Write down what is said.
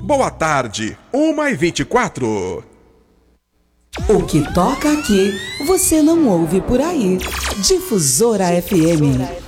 Boa tarde, 1h24. O que toca aqui, você não ouve por aí. Difusora FM.